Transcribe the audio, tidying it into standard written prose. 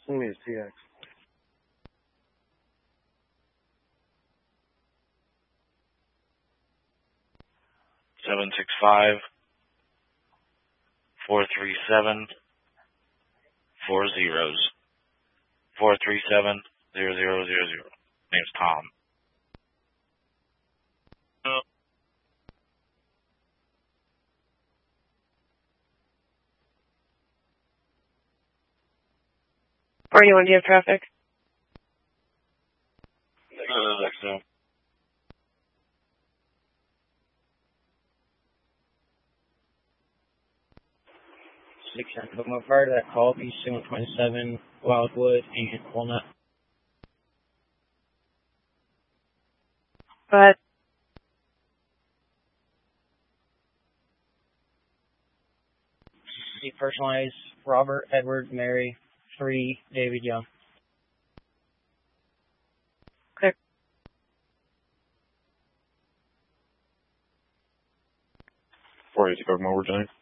Send me a TX. 765-437-4 zeros. 437-0000. Name's Tom. Or anyone, do you have traffic? So. But more prior to that call, be 727 Wildwood and Walnut. Go ahead. Personalized Robert, Edward, Mary, 3, David Young. Clear. Before you take over, more, Johnny.